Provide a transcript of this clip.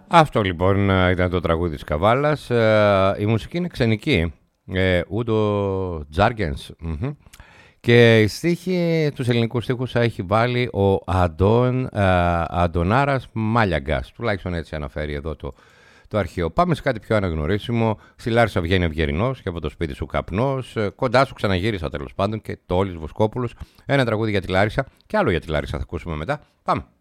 Αυτό λοιπόν ήταν το τραγούδι της Καβάλας. Η μουσική είναι ξενική. Ούντο Τζάργενς. Και οι στίχοι, τους ελληνικούς στίχους έχει βάλει ο Αντωνάρας Μάλιαγκας. Τουλάχιστον έτσι αναφέρει εδώ το αρχείο. Πάμε σε κάτι πιο αναγνωρίσιμο. Στη Λάρισα βγαίνει Ευγερινός και από το σπίτι σου καπνός. Κοντά σου ξαναγύρισα τέλος πάντων και το Όλης Βοσκόπουλος. Ένα τραγούδι για τη Λάρισα και άλλο για τη Λάρισα θα ακούσουμε μετά. Πάμε.